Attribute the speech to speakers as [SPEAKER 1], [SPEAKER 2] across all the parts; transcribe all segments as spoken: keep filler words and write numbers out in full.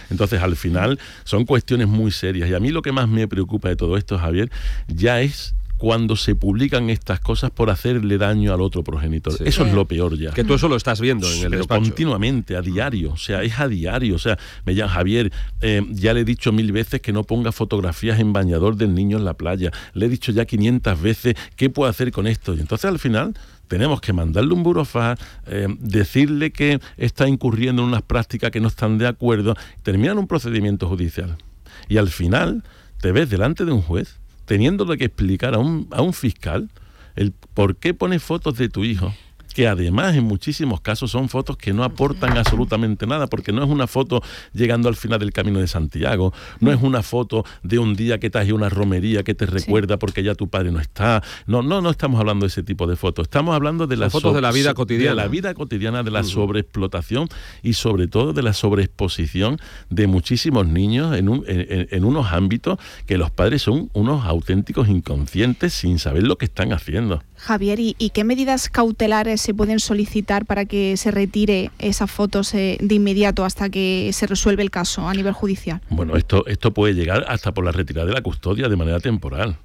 [SPEAKER 1] Entonces, al final, son cuestiones muy serias. Y a mí lo que más me preocupa de todo esto, Javier, ya es cuando se publican estas cosas por hacerle daño al otro progenitor. Sí. Eso es lo peor ya.
[SPEAKER 2] Que tú eso lo estás viendo en el
[SPEAKER 1] Pero
[SPEAKER 2] despacho.
[SPEAKER 1] Continuamente, a diario. O sea, es a diario. O sea, me llaman, Javier, eh, ya le he dicho mil veces que no ponga fotografías en bañador del niño en la playa. Le he dicho ya quinientas veces qué puedo hacer con esto. Y entonces, al final, tenemos que mandarle un burofax, eh, decirle que está incurriendo en unas prácticas que no están de acuerdo. Terminan un procedimiento judicial. Y al final, te ves delante de un juez teniéndole que explicar a un, a un fiscal el por qué pones fotos de tu hijo, que además en muchísimos casos son fotos que no aportan absolutamente nada, porque no es una foto llegando al final del Camino de Santiago, no es una foto de un día que te has ido a una romería que te recuerda sí. porque ya tu padre no está. No, no, no estamos hablando de ese tipo de fotos, estamos hablando de las
[SPEAKER 2] fotos so- de la vida cotidiana.
[SPEAKER 1] De la vida cotidiana, de la uh-huh. sobreexplotación y sobre todo de la sobreexposición de muchísimos niños en, un, en, en unos ámbitos que los padres son unos auténticos inconscientes sin saber lo que están haciendo.
[SPEAKER 3] Javier, ¿y, y qué medidas cautelares se pueden solicitar para que se retire esas fotos eh, de inmediato hasta que se resuelve el caso a nivel judicial?
[SPEAKER 1] Bueno, esto, esto puede llegar hasta por la retirada de la custodia de manera temporal.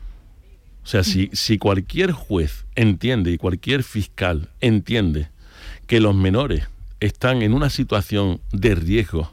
[SPEAKER 1] O sea, si, si cualquier juez entiende y cualquier fiscal entiende que los menores están en una situación de riesgo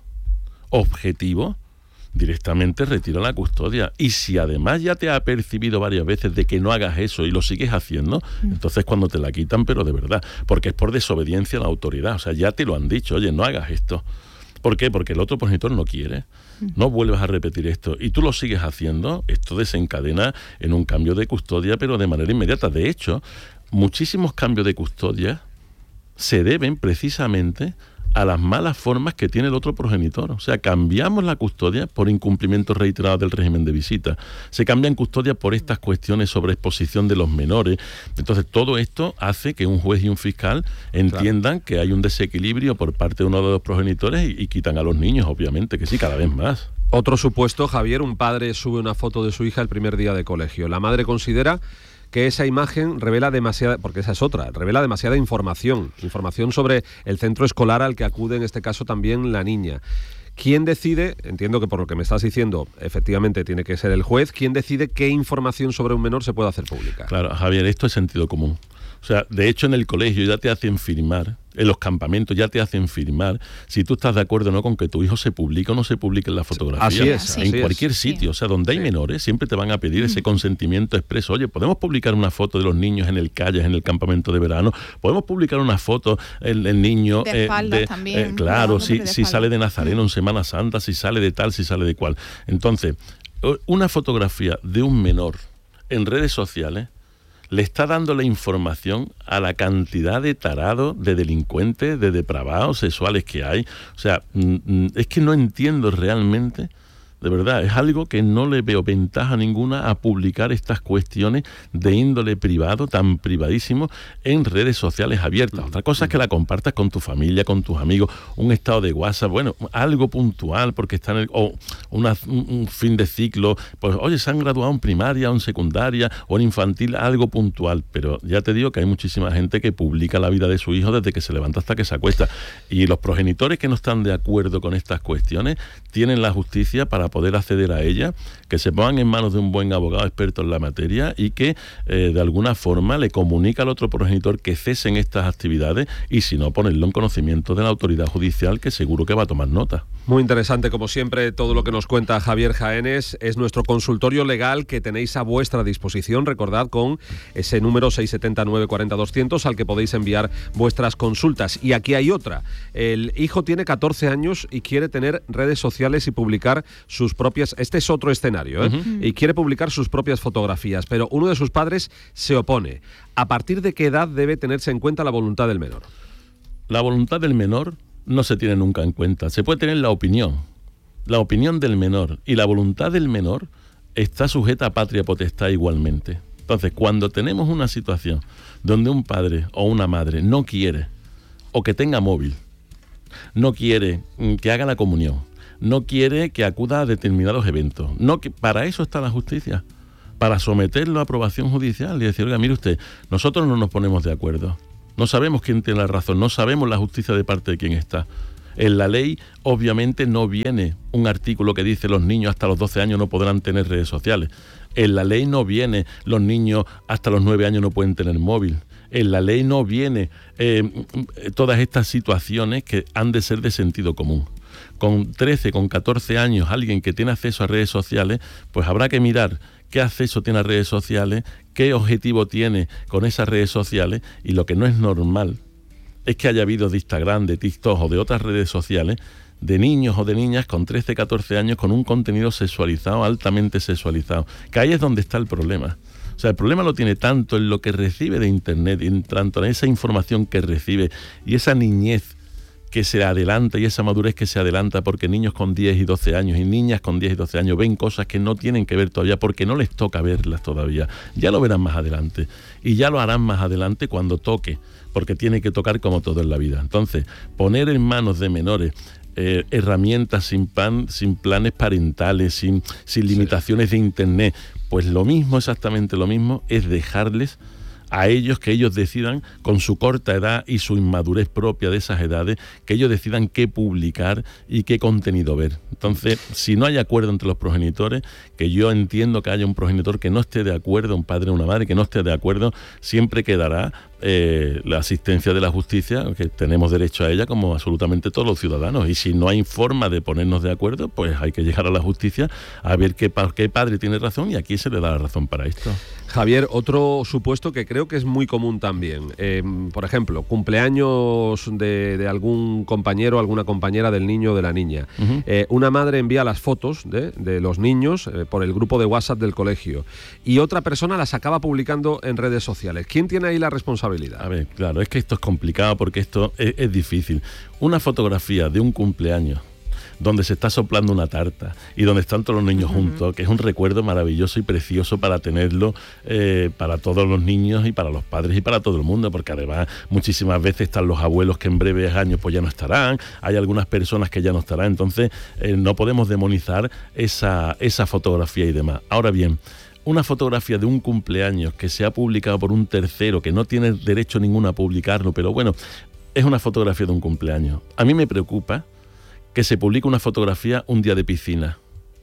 [SPEAKER 1] objetivo, directamente retira la custodia. Y si además ya te ha percibido varias veces de que no hagas eso y lo sigues haciendo, mm. entonces cuando te la quitan, pero de verdad, porque es por desobediencia a la autoridad. O sea, ya te lo han dicho, oye, no hagas esto. ¿Por qué? Porque el otro progenitor no quiere. Mm. No vuelvas a repetir esto. Y tú lo sigues haciendo, esto desencadena en un cambio de custodia, pero de manera inmediata. De hecho, muchísimos cambios de custodia se deben precisamente a las malas formas que tiene el otro progenitor. O sea, cambiamos la custodia por incumplimientos reiterados del régimen de visita. Se cambia en custodia por estas cuestiones sobre exposición de los menores. Entonces, todo esto hace que un juez y un fiscal entiendan claro. que hay un desequilibrio por parte de uno de los progenitores y, y quitan a los niños, obviamente, que sí, cada vez más.
[SPEAKER 2] Otro supuesto, Javier, un padre sube una foto de su hija el primer día de colegio. La madre considera que esa imagen revela demasiada, porque esa es otra, revela demasiada información, información sobre el centro escolar al que acude en este caso también la niña. ¿Quién decide? Entiendo que por lo que me estás diciendo, efectivamente tiene que ser el juez. ¿Quién decide qué información sobre un menor se puede hacer pública?
[SPEAKER 1] Claro, Javier, esto es sentido común. O sea, de hecho en el colegio ya te hacen firmar, en los campamentos ya te hacen firmar si tú estás de acuerdo o no con que tu hijo se publique o no se publique en la fotografía.
[SPEAKER 2] Así es.
[SPEAKER 1] En
[SPEAKER 2] así
[SPEAKER 1] cualquier
[SPEAKER 2] es.
[SPEAKER 1] sitio, o sea, donde hay sí. menores, siempre te van a pedir ese consentimiento expreso. Oye, ¿podemos publicar una foto de los niños en el Calles, en el campamento de verano? ¿Podemos publicar una foto el, el niño?
[SPEAKER 3] De espalda
[SPEAKER 1] eh, de,
[SPEAKER 3] también.
[SPEAKER 1] Eh, claro, si,
[SPEAKER 3] de
[SPEAKER 1] si sale de Nazareno en Semana Santa, si sale de tal, si sale de cual. Entonces, una fotografía de un menor en redes sociales le está dando la información a la cantidad de tarados, de delincuentes, de depravados sexuales que hay. O sea, es que no entiendo realmente, de verdad, es algo que no le veo ventaja ninguna a publicar estas cuestiones de índole privado, tan privadísimo, en redes sociales abiertas. Otra cosa es que la compartas con tu familia, con tus amigos, un estado de WhatsApp, bueno, algo puntual, porque está en el, o una, un, un fin de ciclo, pues oye, se han graduado en primaria, o en secundaria, o en infantil, algo puntual. Pero ya te digo que hay muchísima gente que publica la vida de su hijo desde que se levanta hasta que se acuesta. Y los progenitores que no están de acuerdo con estas cuestiones tienen la justicia para poder acceder a ella, que se pongan en manos de un buen abogado experto en la materia y que eh, de alguna forma le comunica al otro progenitor que cesen estas actividades y si no, ponerlo en conocimiento de la autoridad judicial, que seguro que va a tomar nota.
[SPEAKER 2] Muy interesante, como siempre, todo lo que nos cuenta Javier Jaénes. Es nuestro consultorio legal que tenéis a vuestra disposición, recordad, con ese número seis siete nueve cuatro cero dos cero cero al que podéis enviar vuestras consultas. Y aquí hay otra. El hijo tiene catorce años y quiere tener redes sociales y publicar sus propias... Este es otro escenario, ¿eh? Uh-huh. Y quiere publicar sus propias fotografías, pero uno de sus padres se opone. ¿A partir de qué edad debe tenerse en cuenta la voluntad del menor?
[SPEAKER 1] La voluntad del menor no se tiene nunca en cuenta. Se puede tener la opinión, la opinión del menor, y la voluntad del menor está sujeta a patria potestad igualmente. Entonces, cuando tenemos una situación donde un padre o una madre no quiere, o que tenga móvil, no quiere que haga la comunión, no quiere que acuda a determinados eventos, no que, para eso está la justicia, para someterlo a aprobación judicial y decir, oiga, mire usted, nosotros no nos ponemos de acuerdo, no sabemos quién tiene la razón, no sabemos la justicia de parte de quién está. En la ley, obviamente, no viene un artículo que dice los niños hasta los doce años no podrán tener redes sociales. En la ley no viene los niños hasta los nueve años no pueden tener móvil. En la ley no viene eh, todas estas situaciones que han de ser de sentido común. Con trece, con catorce años, alguien que tiene acceso a redes sociales, pues habrá que mirar qué acceso tiene a redes sociales, qué objetivo tiene con esas redes sociales, y lo que no es normal es que haya vídeos de Instagram, de TikTok o de otras redes sociales de niños o de niñas con trece, catorce años con un contenido sexualizado, altamente sexualizado, que ahí es donde está el problema. O sea, el problema lo tiene tanto en lo que recibe de Internet, en tanto en esa información que recibe y esa niñez que se adelanta y esa madurez que se adelanta, porque niños con diez y doce años y niñas con diez y doce años ven cosas que no tienen que ver todavía porque no les toca verlas todavía. Ya lo verán más adelante y ya lo harán más adelante cuando toque, porque tiene que tocar como todo en la vida. Entonces, poner en manos de menores Eh, herramientas sin plan, sin planes parentales, sin, sin limitaciones sí. de Internet, pues lo mismo, exactamente lo mismo, es dejarles a ellos que ellos decidan, con su corta edad y su inmadurez propia de esas edades, que ellos decidan qué publicar y qué contenido ver. Entonces, si no hay acuerdo entre los progenitores, que yo entiendo que haya un progenitor que no esté de acuerdo, un padre o una madre que no esté de acuerdo, siempre quedará eh, la asistencia de la justicia, que tenemos derecho a ella como absolutamente todos los ciudadanos. Y si no hay forma de ponernos de acuerdo, pues hay que llegar a la justicia a ver qué, qué padre tiene razón, y aquí se le da la razón para esto.
[SPEAKER 2] Javier, otro supuesto que creo que es muy común también. Eh, por ejemplo, cumpleaños de, de algún compañero, alguna compañera del niño o de la niña. Uh-huh. Eh, una madre envía las fotos de, de los niños eh, por el grupo de WhatsApp del colegio y otra persona las acaba publicando en redes sociales. ¿Quién tiene ahí la responsabilidad?
[SPEAKER 1] A ver, claro, es que esto es complicado porque esto es, es difícil. Una fotografía de un cumpleaños donde se está soplando una tarta y donde están todos los niños uh-huh. juntos, que es un recuerdo maravilloso y precioso para tenerlo eh, para todos los niños y para los padres y para todo el mundo, porque además muchísimas veces están los abuelos que en breves años pues ya no estarán, hay algunas personas que ya no estarán, entonces eh, no podemos demonizar esa, esa fotografía y demás. Ahora bien, una fotografía de un cumpleaños que se ha publicado por un tercero que no tiene derecho ninguno a publicarlo, pero bueno, es una fotografía de un cumpleaños. A mí me preocupa que se publique una fotografía un día de piscina.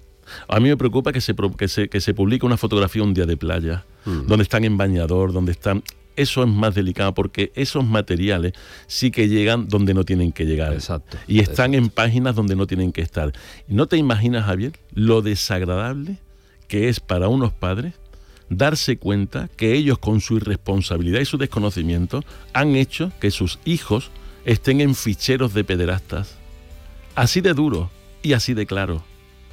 [SPEAKER 1] A mí me preocupa que se, que se, que se publique una fotografía un día de playa, mm. donde están en bañador, donde están... Eso es más delicado porque esos materiales sí que llegan donde no tienen que llegar.
[SPEAKER 2] Exacto.
[SPEAKER 1] Y están
[SPEAKER 2] exacto.
[SPEAKER 1] en páginas donde no tienen que estar. ¿No te imaginas, Javier, lo desagradable que es para unos padres darse cuenta que ellos, con su irresponsabilidad y su desconocimiento, han hecho que sus hijos estén en ficheros de pederastas? Así de duro y así de claro.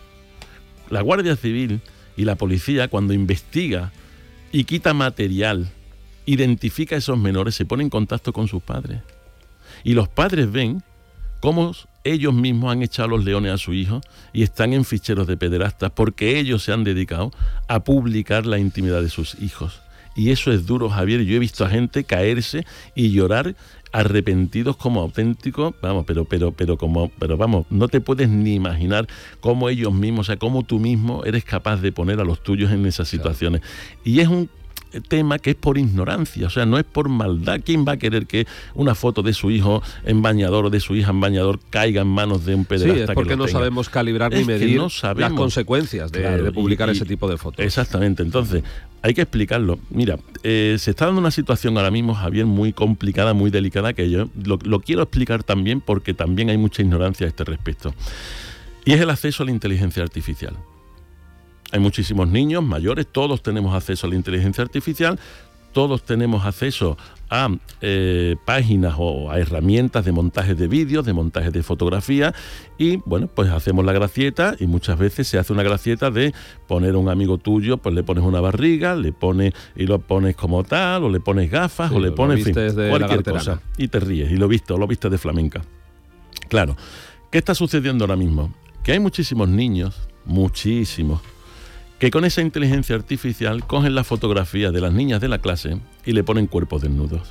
[SPEAKER 1] La Guardia Civil y la policía, cuando investiga y quita material, identifica a esos menores, se pone en contacto con sus padres. Y los padres ven cómo ellos mismos han echado los leones a su hijo y están en ficheros de pederastas porque ellos se han dedicado a publicar la intimidad de sus hijos. Y eso es duro, Javier. Yo he visto a gente caerse y llorar arrepentidos como auténticos, vamos, pero, pero, pero como, pero vamos, no te puedes ni imaginar cómo ellos mismos, o sea, cómo tú mismo eres capaz de poner a los tuyos en esas situaciones. Claro. Y es un tema que es por ignorancia, o sea, no es por maldad. ¿Quién va a querer que una foto de su hijo en bañador o de su hija en bañador caiga en manos de un pederasta?
[SPEAKER 2] Sí, es porque
[SPEAKER 1] que
[SPEAKER 2] no
[SPEAKER 1] tenga?
[SPEAKER 2] sabemos calibrar
[SPEAKER 1] es
[SPEAKER 2] ni medir
[SPEAKER 1] no sabemos.
[SPEAKER 2] las consecuencias de,
[SPEAKER 1] Claro,
[SPEAKER 2] de publicar
[SPEAKER 1] y, y,
[SPEAKER 2] ese tipo de fotos.
[SPEAKER 1] Exactamente, entonces hay que explicarlo. Mira, eh, se está dando una situación ahora mismo, Javier, muy complicada, muy delicada, que yo lo, lo quiero explicar también porque también hay mucha ignorancia a este respecto. Y es el acceso a la inteligencia artificial. Hay muchísimos niños, mayores, todos tenemos acceso a la inteligencia artificial, todos tenemos acceso a eh, páginas o a herramientas de montaje de vídeos, de montaje de fotografía, y bueno, pues hacemos la gracieta, y muchas veces se hace una gracieta de poner a un amigo tuyo, pues le pones una barriga, le pones y lo pones como tal, o le pones gafas, sí, o le pones, en fin, cualquier cosa, y te ríes, y lo viste, o lo viste de flamenca. Claro, ¿qué está sucediendo ahora mismo? Que hay muchísimos niños, muchísimos, que con esa inteligencia artificial cogen la fotografía de las niñas de la clase y le ponen cuerpos desnudos.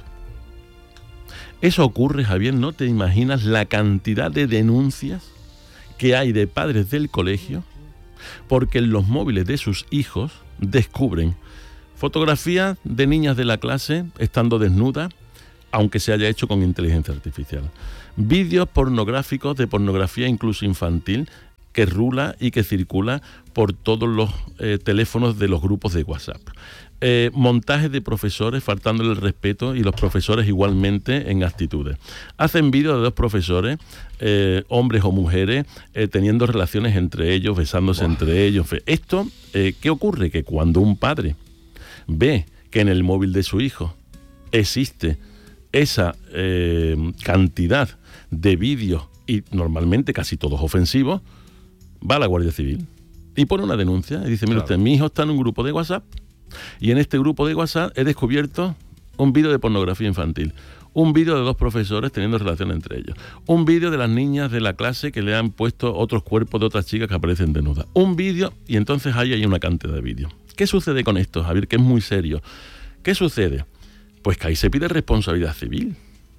[SPEAKER 1] Eso ocurre, Javier, no te imaginas la cantidad de denuncias que hay de padres del colegio porque en los móviles de sus hijos descubren fotografías de niñas de la clase estando desnudas, aunque se haya hecho con inteligencia artificial. vídeos pornográficos de pornografía incluso infantil que rula y que circula por todos los eh, teléfonos de los grupos de WhatsApp. Eh, montajes de profesores faltándole el respeto y los profesores igualmente en actitudes. Hacen vídeos de dos profesores, eh, hombres o mujeres, eh, teniendo relaciones entre ellos, besándose wow. entre ellos. Esto, eh, ¿qué ocurre? Que cuando un padre ve que en el móvil de su hijo existe esa eh, cantidad de vídeos, y normalmente casi todos ofensivos, va a la Guardia Civil y pone una denuncia y dice, mire claro. usted, mi hijo está en un grupo de WhatsApp y en este grupo de WhatsApp he descubierto un vídeo de pornografía infantil, un vídeo de dos profesores teniendo relación entre ellos, un vídeo de las niñas de la clase que le han puesto otros cuerpos de otras chicas que aparecen desnudas, un vídeo, y entonces ahí hay una cantidad de vídeos. ¿Qué sucede con esto, Javier? Que es muy serio. ¿Qué sucede? Pues que ahí se pide responsabilidad civil.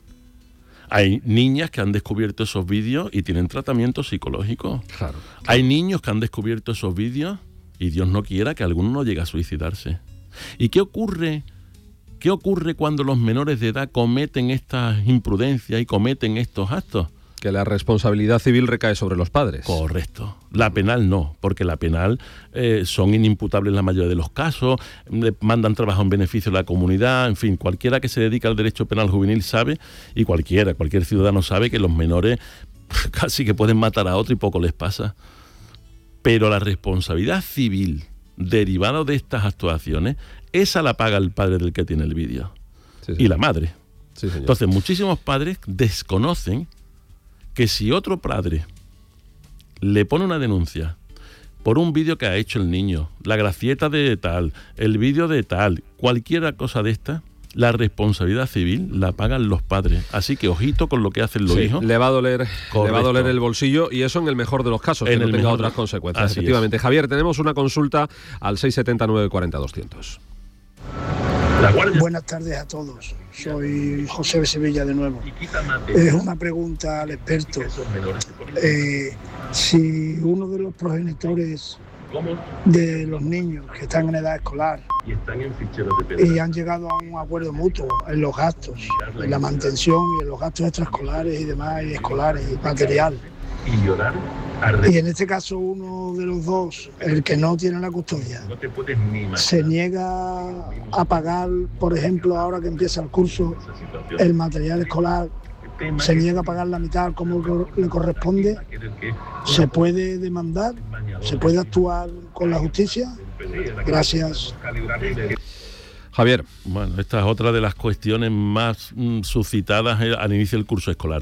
[SPEAKER 1] Hay niñas que han descubierto esos vídeos y tienen tratamiento psicológico.
[SPEAKER 2] Claro, claro.
[SPEAKER 1] Hay niños que han descubierto esos vídeos y Dios no quiera que alguno no llegue a suicidarse. ¿Y qué ocurre? ¿Qué ocurre cuando los menores de edad cometen estas imprudencias y cometen estos actos?
[SPEAKER 2] Que la responsabilidad civil recae sobre los padres.
[SPEAKER 1] Correcto. La penal no, porque la penal eh, son inimputables en la mayoría de los casos, le mandan trabajo en beneficio de la comunidad, en fin, cualquiera que se dedica al derecho penal juvenil sabe, y cualquiera, cualquier ciudadano sabe que los menores casi que pueden matar a otro y poco les pasa. Pero la responsabilidad civil derivada de estas actuaciones, esa la paga el padre del que tiene el vídeo. Sí, y la madre.
[SPEAKER 2] Sí, señor.
[SPEAKER 1] Entonces, muchísimos padres desconocen que si otro padre le pone una denuncia por un vídeo que ha hecho el niño, la gracieta de tal, el vídeo de tal, cualquier cosa de esta, la responsabilidad civil la pagan los padres. Así que ojito con lo que hacen los
[SPEAKER 2] sí,
[SPEAKER 1] hijos.
[SPEAKER 2] Le va a doler, le va a doler el bolsillo, y eso en el mejor de los casos,
[SPEAKER 1] en
[SPEAKER 2] que
[SPEAKER 1] el
[SPEAKER 2] no tenga
[SPEAKER 1] mejor,
[SPEAKER 2] otras consecuencias.
[SPEAKER 1] así
[SPEAKER 2] Efectivamente.
[SPEAKER 1] Es.
[SPEAKER 2] Javier, tenemos una consulta al seis siete nueve cuatro cero dos cero cero.
[SPEAKER 4] Buenas tardes a todos. Soy José de Sevilla de nuevo. Es una pregunta al experto. Eh, si uno de los progenitores de los niños que están en edad escolar y han llegado a un acuerdo mutuo en los gastos, en la mantención y en los gastos extraescolares y demás, y escolares y material, y en este caso uno de los dos, el que no tiene la custodia, se niega a pagar, por ejemplo, ahora que empieza el curso, el material escolar, se niega a pagar la mitad como le corresponde, ¿se puede demandar? ¿Se puede actuar con la justicia? Gracias.
[SPEAKER 2] Javier.
[SPEAKER 1] Bueno, esta es otra de las cuestiones más mm, suscitadas al inicio del curso escolar.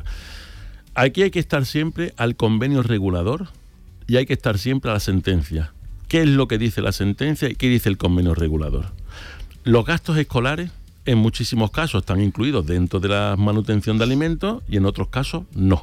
[SPEAKER 1] Aquí hay que estar siempre al convenio regulador y hay que estar siempre a la sentencia. ¿Qué es lo que dice la sentencia y qué dice el convenio regulador? Los gastos escolares en muchísimos casos están incluidos dentro de la manutención de alimentos y en otros casos no.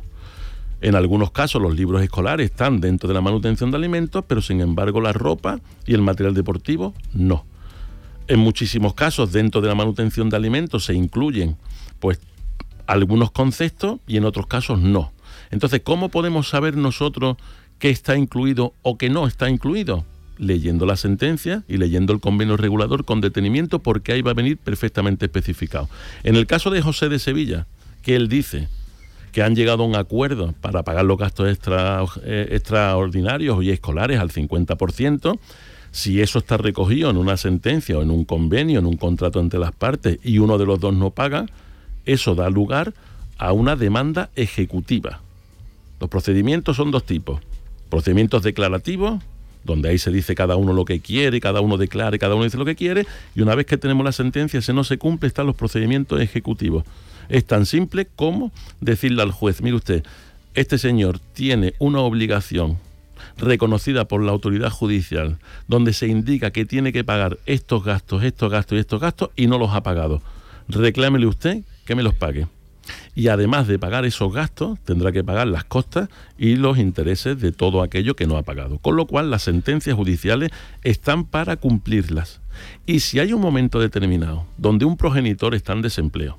[SPEAKER 1] En algunos casos los libros escolares están dentro de la manutención de alimentos, pero sin embargo la ropa y el material deportivo no. En muchísimos casos dentro de la manutención de alimentos se incluyen pues algunos conceptos y en otros casos no. Entonces, ¿cómo podemos saber nosotros qué está incluido o qué no está incluido? Leyendo la sentencia y leyendo el convenio regulador con detenimiento, porque ahí va a venir perfectamente especificado. En el caso de José de Sevilla, que él dice que han llegado a un acuerdo para pagar los gastos extra, eh, extraordinarios y escolares al cincuenta por ciento, si eso está recogido en una sentencia o en un convenio, en un contrato entre las partes, y uno de los dos no paga, eso da lugar a una demanda ejecutiva. Los procedimientos son dos tipos. Procedimientos declarativos, donde ahí se dice cada uno lo que quiere, cada uno declara, cada uno dice lo que quiere, y una vez que tenemos la sentencia, si no se cumple, están los procedimientos ejecutivos. Es tan simple como decirle al juez, mire usted, este señor tiene una obligación reconocida por la autoridad judicial, donde se indica que tiene que pagar estos gastos, estos gastos y estos gastos, y no los ha pagado. Reclámele usted que me los pague. Y además de pagar esos gastos, tendrá que pagar las costas y los intereses de todo aquello que no ha pagado. Con lo cual, las sentencias judiciales están para cumplirlas. Y si hay un momento determinado donde un progenitor está en desempleo,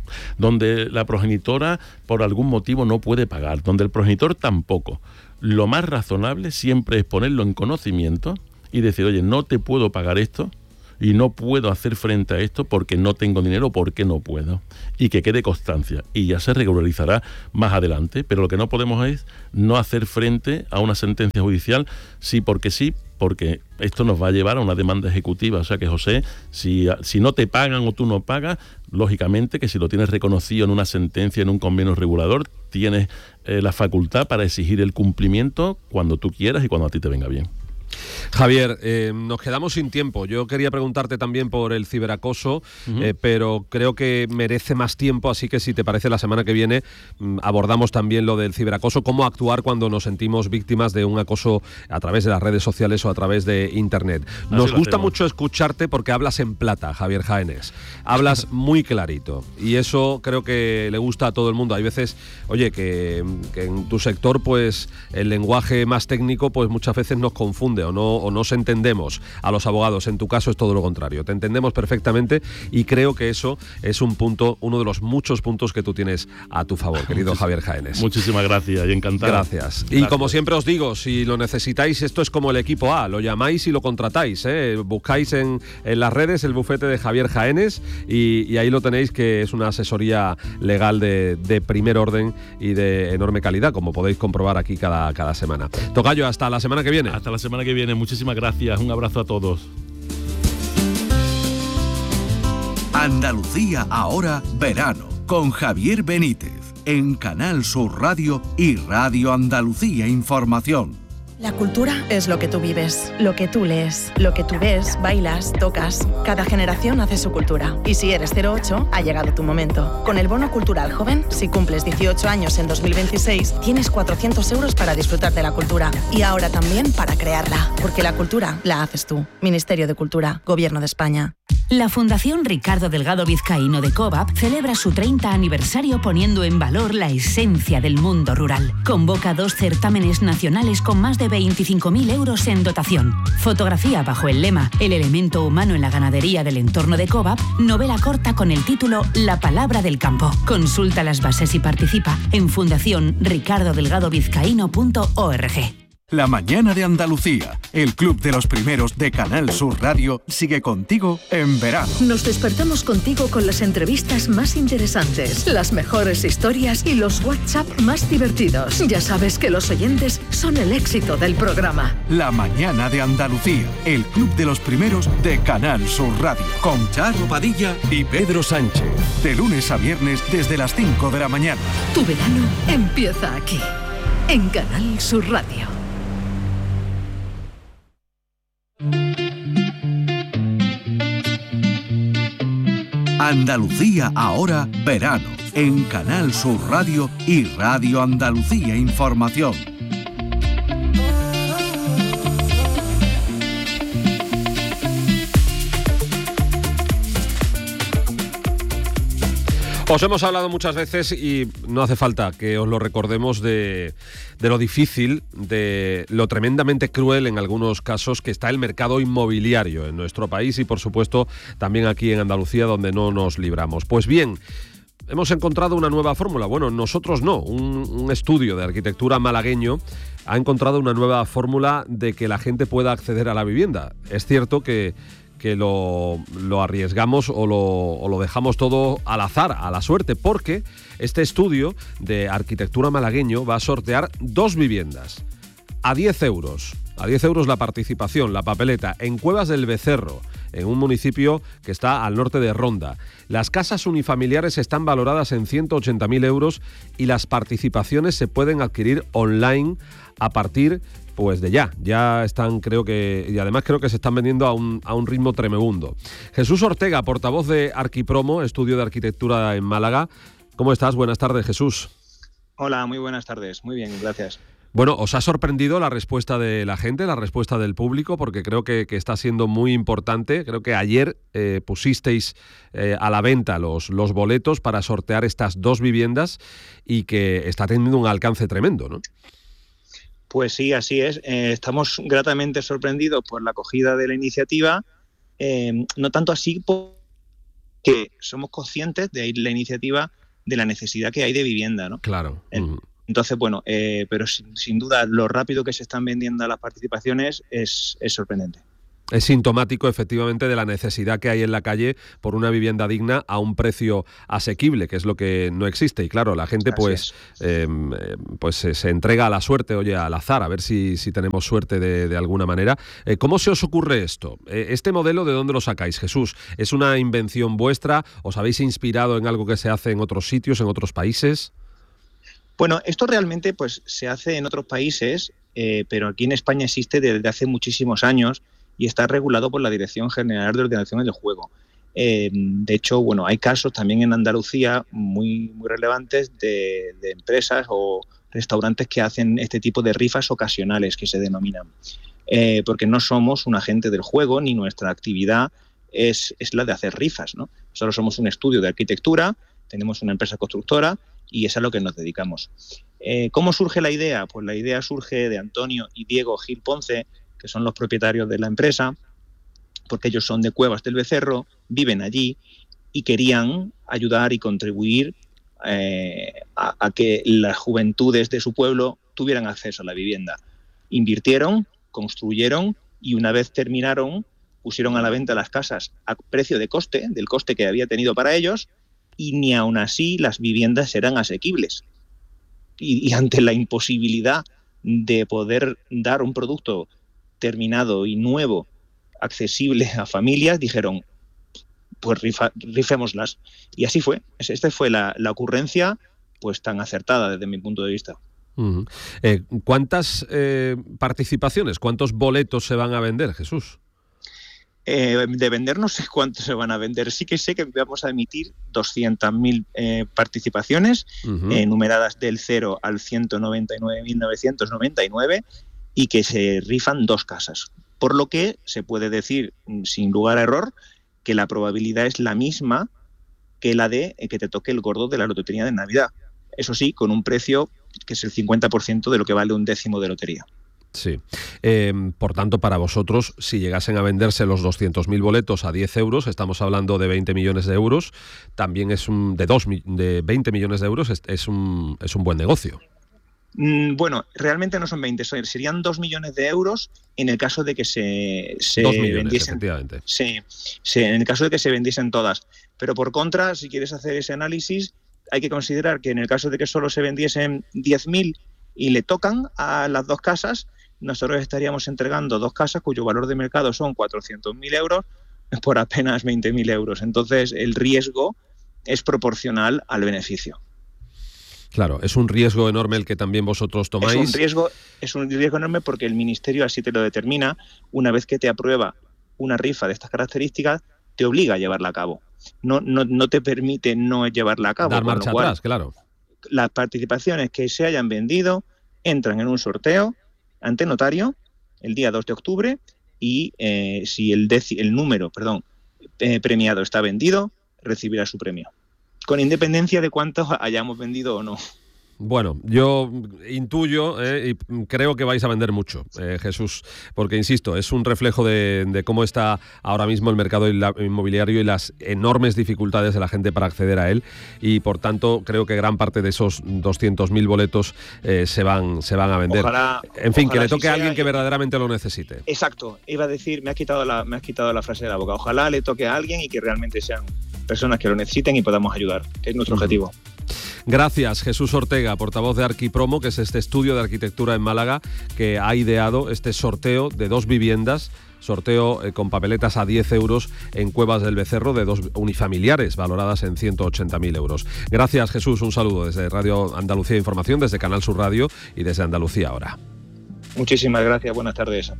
[SPEAKER 1] donde la progenitora por algún motivo no puede pagar, donde el progenitor tampoco, lo más razonable siempre es ponerlo en conocimiento y decir, oye, no te puedo pagar esto, y no puedo hacer frente a esto porque no tengo dinero o porque no puedo. Y que quede constancia. Y ya se regularizará más adelante, pero lo que no podemos es no hacer frente a una sentencia judicial, sí porque sí, porque esto nos va a llevar a una demanda ejecutiva. O sea que, José, si, si no te pagan o tú no pagas, lógicamente que si lo tienes reconocido en una sentencia, en un convenio regulador, tienes eh, la facultad para exigir el cumplimiento cuando tú quieras y cuando a ti te venga bien.
[SPEAKER 2] Javier, eh, nos quedamos sin tiempo. Yo quería preguntarte también por el ciberacoso, uh-huh. eh, pero creo que merece más tiempo, así que si te parece la semana que viene mm, abordamos también lo del ciberacoso, cómo actuar cuando nos sentimos víctimas de un acoso a través de las redes sociales o a través de internet. Nos
[SPEAKER 1] así
[SPEAKER 2] gusta mucho escucharte porque hablas en plata, Javier Jaénes. Hablas muy clarito y eso creo que le gusta a todo el mundo. Hay veces, oye, que, que en tu sector pues el lenguaje más técnico pues muchas veces nos confunde o no, o nos entendemos a los abogados. En tu caso es todo lo contrario, te entendemos perfectamente y creo que eso es un punto, uno de los muchos puntos que tú tienes a tu favor, querido Javier Jaénes.
[SPEAKER 1] Muchísimas gracias y encantado.
[SPEAKER 2] Gracias. Y como siempre os digo, si lo necesitáis, esto es como el equipo A, lo llamáis y lo contratáis, ¿eh? Buscáis en, en las redes el bufete de Javier Jaénes y, y ahí lo tenéis, que es una asesoría legal de, de primer orden y de enorme calidad, como podéis comprobar aquí cada, cada semana. Tocayo, hasta la semana que viene.
[SPEAKER 1] Hasta la semana que viene, muchísimas gracias, un abrazo a todos.
[SPEAKER 5] Andalucía ahora verano, con Javier Benítez, en Canal Sur Radio y Radio Andalucía Información.
[SPEAKER 6] La cultura es lo que tú vives, lo que tú lees, lo que tú ves, bailas, tocas. Cada generación hace su cultura. Y si eres cero ocho, ha llegado tu momento. Con el Bono Cultural Joven, si cumples dieciocho años en dos mil veintiséis, tienes cuatrocientos euros para disfrutar de la cultura. Y ahora también para crearla. Porque la cultura la haces tú. Ministerio de Cultura, Gobierno de España.
[SPEAKER 7] La Fundación Ricardo Delgado Vizcaíno de COVAP celebra su treinta aniversario poniendo en valor la esencia del mundo rural. Convoca dos certámenes nacionales con más de veinticinco mil euros en dotación. Fotografía bajo el lema El elemento humano en la ganadería del entorno de COVAP, novela corta con el título La palabra del campo. Consulta las bases y participa en fundación ricardo delgado vizcaíno punto org.
[SPEAKER 5] La mañana de Andalucía, el club de los primeros de Canal Sur Radio, sigue contigo en verano.
[SPEAKER 8] Nos despertamos contigo con las entrevistas más interesantes, las mejores historias y los WhatsApp más divertidos. Ya sabes que los oyentes son el éxito del programa.
[SPEAKER 5] La mañana de Andalucía, el club de los primeros de Canal Sur Radio, con Charo Padilla y Pedro Sánchez. De lunes a viernes desde las cinco de la mañana.
[SPEAKER 8] Tu verano empieza aquí, en Canal Sur Radio.
[SPEAKER 5] Andalucía ahora verano, en Canal Sur Radio y Radio Andalucía Información.
[SPEAKER 2] Os hemos hablado muchas veces y no hace falta que os lo recordemos de, de lo difícil, de lo tremendamente cruel en algunos casos que está el mercado inmobiliario en nuestro país y por supuesto también aquí en Andalucía, donde no nos libramos. Pues bien, hemos encontrado una nueva fórmula. Bueno, nosotros no, un, un estudio de arquitectura malagueño ha encontrado una nueva fórmula de que la gente pueda acceder a la vivienda. Es cierto que que lo, lo arriesgamos o lo, o lo dejamos todo al azar, a la suerte, porque este estudio de arquitectura malagueño va a sortear dos viviendas a diez euros. A diez euros la participación, la papeleta, en Cuevas del Becerro, en un municipio que está al norte de Ronda. Las casas unifamiliares están valoradas en ciento ochenta mil euros y las participaciones se pueden adquirir online a partir pues de ya, ya están, creo que, y además creo que se están vendiendo a un, a un ritmo tremebundo. Jesús Ortega, portavoz de Arquipromo, estudio de arquitectura en Málaga. ¿Cómo estás? Buenas tardes, Jesús.
[SPEAKER 9] Hola, muy buenas tardes. Muy bien, gracias.
[SPEAKER 2] Bueno, ¿os ha sorprendido la respuesta de la gente, la respuesta del público? Porque creo que, que está siendo muy importante. Creo que ayer eh, pusisteis eh, a la venta los, los boletos para sortear estas dos viviendas y que está teniendo un alcance tremendo, ¿no?
[SPEAKER 9] Pues sí, así es. Eh, estamos gratamente sorprendidos por la acogida de la iniciativa, eh, no tanto así porque somos conscientes de la iniciativa de la necesidad que hay de vivienda, ¿no?
[SPEAKER 2] Claro.
[SPEAKER 9] Uh-huh. Entonces, bueno, eh, pero sin, sin duda lo rápido que se están vendiendo las participaciones es, es sorprendente.
[SPEAKER 2] Es sintomático, efectivamente, de la necesidad que hay en la calle por una vivienda digna a un precio asequible, que es lo que no existe. Y claro, la gente pues, eh, pues se, se entrega a la suerte, oye, al azar, a ver si, si tenemos suerte de, de alguna manera. Eh, ¿Cómo se os ocurre esto? Eh, ¿Este modelo de dónde lo sacáis, Jesús? ¿Es una invención vuestra? ¿Os habéis inspirado en algo que se hace en otros sitios, en otros países?
[SPEAKER 9] Bueno, esto realmente pues se hace en otros países, eh, pero aquí en España existe desde hace muchísimos años y está regulado por la Dirección General de Ordenación del Juego. Eh, de hecho, bueno, hay casos también en Andalucía muy, muy relevantes de, de empresas o restaurantes que hacen este tipo de rifas ocasionales, que se denominan. Eh, porque no somos un agente del juego, ni nuestra actividad es, es la de hacer rifas, ¿no? Solo somos un estudio de arquitectura, tenemos una empresa constructora y es a lo que nos dedicamos. Eh, ¿Cómo surge la idea? Pues la idea surge de Antonio y Diego Gil Ponce, que son los propietarios de la empresa, porque ellos son de Cuevas del Becerro, viven allí y querían ayudar y contribuir eh, a, a que las juventudes de su pueblo tuvieran acceso a la vivienda. Invirtieron, construyeron y una vez terminaron, pusieron a la venta las casas a precio de coste, del coste que había tenido para ellos, y ni aun así las viviendas eran asequibles. Y, y ante la imposibilidad de poder dar un producto terminado y nuevo, accesible a familias, dijeron, pues rifa, rifémoslas. Y así fue. Esta fue la, la ocurrencia pues tan acertada desde mi punto de vista.
[SPEAKER 2] Uh-huh. Eh, ¿Cuántas eh, participaciones, cuántos boletos se van a vender, Jesús?
[SPEAKER 9] Eh, de vender no sé cuántos se van a vender. Sí que sé que vamos a emitir doscientas mil eh, participaciones, uh-huh. eh, numeradas del cero al ciento noventa y nueve mil novecientos noventa y nueve, y que se rifan dos casas. Por lo que se puede decir, sin lugar a error, que la probabilidad es la misma que la de que te toque el gordo de la lotería de Navidad. Eso sí, con un precio que es el cincuenta por ciento de lo que vale un décimo de lotería.
[SPEAKER 2] Sí. Eh, por tanto, para vosotros, si llegasen a venderse los doscientos mil boletos a diez euros, estamos hablando de veinte millones de euros, también es un de, dos, de veinte millones de euros, es, es, un, es un buen negocio.
[SPEAKER 9] Bueno, realmente no son veinte, serían dos millones de euros en el caso de que se, se
[SPEAKER 2] dos millones,
[SPEAKER 9] vendiesen.
[SPEAKER 2] Efectivamente.
[SPEAKER 9] Sí, sí, en el caso de que se vendiesen todas. Pero por contra, si quieres hacer ese análisis, hay que considerar que en el caso de que solo se vendiesen diez mil y le tocan a las dos casas, nosotros estaríamos entregando dos casas cuyo valor de mercado son cuatrocientos mil euros por apenas veinte mil euros. Entonces, el riesgo es proporcional al beneficio.
[SPEAKER 2] Claro, es un riesgo enorme el que también vosotros tomáis.
[SPEAKER 9] Es un riesgo, es un riesgo enorme porque el Ministerio así te lo determina. Una vez que te aprueba una rifa de estas características, te obliga a llevarla a cabo. No, no, no te permite no llevarla a cabo.
[SPEAKER 2] Dar marcha atrás, claro.
[SPEAKER 9] Las participaciones que se hayan vendido entran en un sorteo ante notario el día dos de octubre y eh, si el, deci, el número perdón, eh, premiado está vendido, recibirá su premio, con independencia de cuántos hayamos vendido o no.
[SPEAKER 2] Bueno, yo intuyo eh, y creo que vais a vender mucho, eh, Jesús, porque insisto, es un reflejo de, de cómo está ahora mismo el mercado inmobiliario y las enormes dificultades de la gente para acceder a él, y por tanto creo que gran parte de esos doscientos mil boletos eh, se van se van a vender.
[SPEAKER 9] Ojalá,
[SPEAKER 2] en fin, que le toque
[SPEAKER 9] si
[SPEAKER 2] a alguien
[SPEAKER 9] sea,
[SPEAKER 2] que verdaderamente lo necesite.
[SPEAKER 9] Exacto, iba a decir, me has quitado la, me has quitado la frase de la boca. Ojalá le toque a alguien y que realmente sean personas que lo necesiten y podamos ayudar, que es nuestro uh-huh. objetivo.
[SPEAKER 2] Gracias, Jesús Ortega, portavoz de Arquipromo, que es este estudio de arquitectura en Málaga que ha ideado este sorteo de dos viviendas, sorteo eh, con papeletas a diez euros en Cuevas del Becerro, de dos unifamiliares valoradas en ciento ochenta mil euros. Gracias, Jesús, un saludo desde Radio Andalucía Información, desde Canal Sur Radio y desde Andalucía Ahora.
[SPEAKER 9] Muchísimas gracias, buenas tardes.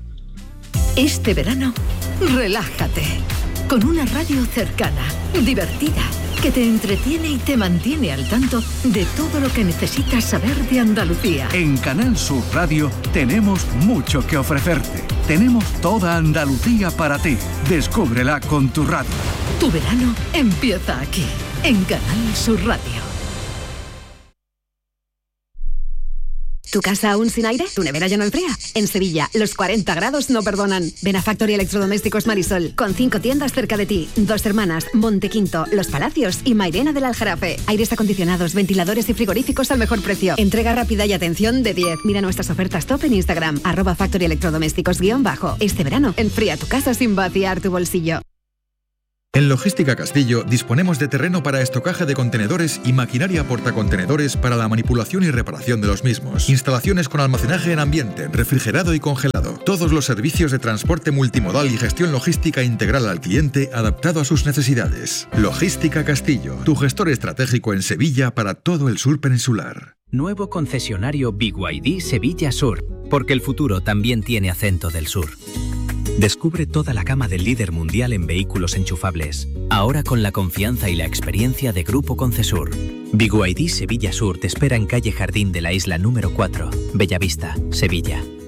[SPEAKER 8] Este verano, relájate con una radio cercana, divertida, que te entretiene y te mantiene al tanto de todo lo que necesitas saber de Andalucía.
[SPEAKER 5] En Canal Sur Radio tenemos mucho que ofrecerte. Tenemos toda Andalucía para ti. Descúbrela con tu radio.
[SPEAKER 8] Tu verano empieza aquí, en Canal Sur Radio.
[SPEAKER 10] ¿Tu casa aún sin aire? ¿Tu nevera ya no enfría? En Sevilla, los cuarenta grados no perdonan. Ven a Factory Electrodomésticos Marisol, con cinco tiendas cerca de ti. Dos Hermanas, Montequinto, Los Palacios y Mairena del Aljarafe. Aires acondicionados, ventiladores y frigoríficos al mejor precio. Entrega rápida y atención de diez. Mira nuestras ofertas top en Instagram, arroba Factory Electrodomésticos guión bajo. Este verano, enfría tu casa sin vaciar tu bolsillo.
[SPEAKER 11] En Logística Castillo disponemos de terreno para estocaje de contenedores y maquinaria portacontenedores para la manipulación y reparación de los mismos. Instalaciones con almacenaje en ambiente, refrigerado y congelado. Todos los servicios de transporte multimodal y gestión logística integral al cliente adaptado a sus necesidades. Logística Castillo, tu gestor estratégico en Sevilla para todo el sur peninsular.
[SPEAKER 12] Nuevo concesionario B Y D Sevilla Sur, porque el futuro también tiene acento del sur. Descubre toda la gama del líder mundial en vehículos enchufables, ahora con la confianza y la experiencia de Grupo Concesur. B Y D Sevilla Sur te espera en calle Jardín de la Isla número cuatro, Bellavista, Sevilla.